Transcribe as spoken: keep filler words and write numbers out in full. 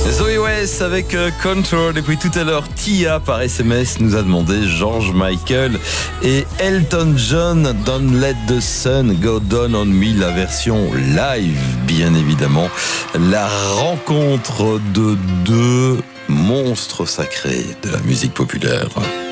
Zoé West avec euh, Control. Et puis tout à l'heure, Tia par S M S nous a demandé George Michael et Elton John, Don't Let the Sun Go Down on Me, la version live, bien évidemment. La rencontre de deux monstres sacrés de la musique populaire.